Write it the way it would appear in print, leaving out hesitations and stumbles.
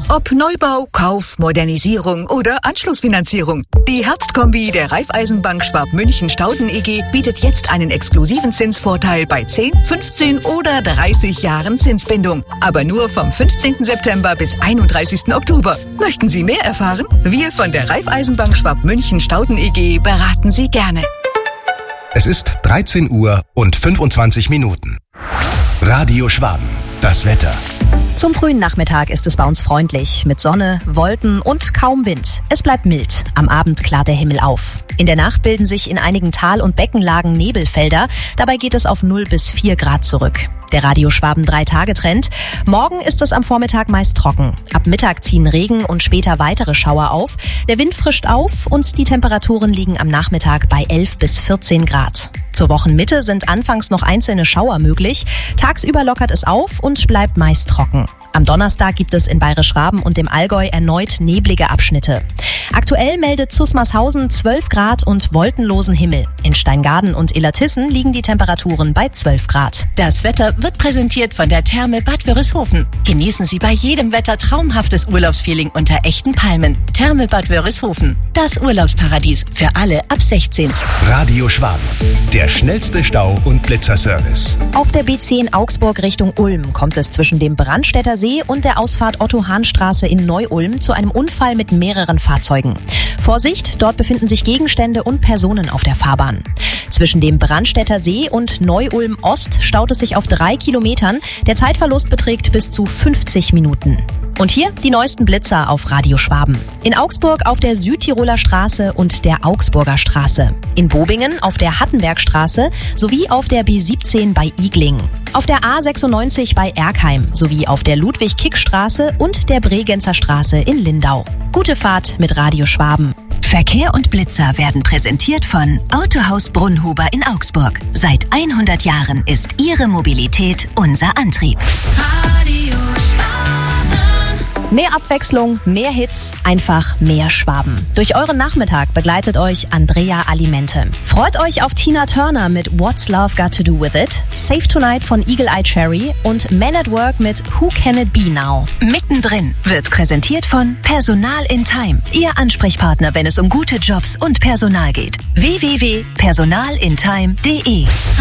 Ob Neubau, Kauf, Modernisierung oder Anschlussfinanzierung. Die Herbstkombi der Raiffeisenbank Schwab-München-Stauden EG bietet jetzt einen exklusiven Zinsvorteil bei 10, 15 oder 30 Jahren Zinsbindung. Aber nur vom 15. September bis 31. Oktober. Möchten Sie mehr erfahren? Wir von der Raiffeisenbank Schwab-München-Stauden EG beraten Sie gerne. Es ist 13 Uhr und 25 Minuten. Radio Schwaben, das Wetter. Zum frühen Nachmittag ist es bei uns freundlich, mit Sonne, Wolken und kaum Wind. Es bleibt mild. Am Abend klart der Himmel auf. In der Nacht bilden sich in einigen Tal- und Beckenlagen Nebelfelder. Dabei geht es auf 0 bis 4 Grad zurück. Der Radio Schwaben 3-Tage-Trend. Morgen ist es am Vormittag meist trocken. Ab Mittag ziehen Regen und später weitere Schauer auf. Der Wind frischt auf und die Temperaturen liegen am Nachmittag bei 11 bis 14 Grad. Zur Wochenmitte sind anfangs noch einzelne Schauer möglich. Tagsüber lockert es auf und bleibt meist trocken. Am Donnerstag gibt es in Bayerisch-Schwaben und dem Allgäu erneut neblige Abschnitte. Aktuell meldet Zusmarshausen 12 Grad und wolkenlosen Himmel. In Steingaden und Illertissen liegen die Temperaturen bei 12 Grad. Das Wetter wird präsentiert von der Therme Bad Wörishofen. Genießen Sie bei jedem Wetter traumhaftes Urlaubsfeeling unter echten Palmen. Therme Bad Wörishofen. Das Urlaubsparadies für alle ab 16. Radio Schwaben, der schnellste Stau- und Blitzerservice. Auf der B10 Augsburg Richtung Ulm kommt es zwischen dem Brandstätter See und der Ausfahrt Otto-Hahn-Straße in Neu-Ulm zu einem Unfall mit mehreren Fahrzeugen. Vorsicht, dort befinden sich Gegenstände und Personen auf der Fahrbahn. Zwischen dem Brandstätter See und Neu-Ulm Ost staut es sich auf 3 Kilometern. Der Zeitverlust beträgt bis zu 50 Minuten. Und hier die neuesten Blitzer auf Radio Schwaben. In Augsburg auf der Südtiroler Straße und der Augsburger Straße. In Bobingen auf der Hattenbergstraße sowie auf der B17 bei Igling. Auf der A96 bei Erkheim sowie auf der Ludwig-Kick-Straße und der Bregenzer Straße in Lindau. Gute Fahrt mit Radio Schwaben. Verkehr und Blitzer werden präsentiert von Autohaus Brunnhuber in Augsburg. Seit 100 Jahren ist Ihre Mobilität unser Antrieb. Radio Schwaben. Mehr Abwechslung, mehr Hits, einfach mehr Schwaben. Durch euren Nachmittag begleitet euch Andrea Alimente. Freut euch auf Tina Turner mit What's Love Got to Do With It, Save Tonight von Eagle Eye Cherry und Men at Work mit Who Can It Be Now. Mittendrin wird präsentiert von Personal in Time. Ihr Ansprechpartner, wenn es um gute Jobs und Personal geht. www.personalintime.de